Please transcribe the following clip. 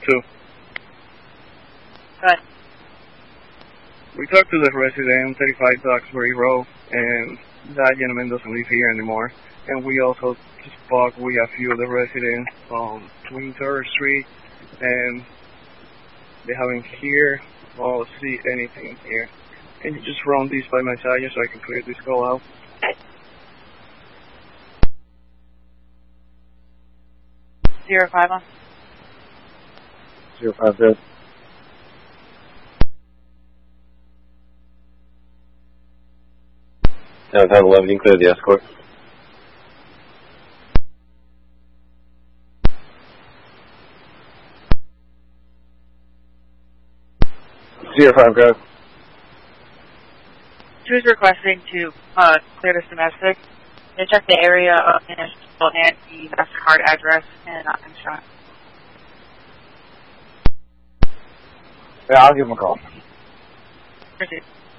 2. Good. We talked to the resident, 35 Duxbury Road, and that gentleman doesn't live here anymore. And we also spoke with a few of the residents on 23rd Street, and they haven't heard or see anything here. Can you just run this by my side so I can clear this call out? 051. 050. Downtown 11, you can clear the escort. 050. She was requesting to clear this domestic. They check the area of the initial and the MasterCard address and shot. Yeah, I'll give him a call. Proceed.